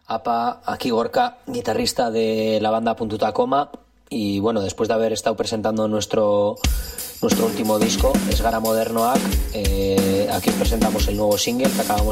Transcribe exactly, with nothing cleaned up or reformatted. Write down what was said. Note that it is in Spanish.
Apa, aquí Gorka, guitarrista de la banda Puntuta Coma. Y bueno, después de haber estado presentando nuestro, nuestro último disco, Es Gara Modernoak, eh, aquí presentamos el nuevo single que acabamos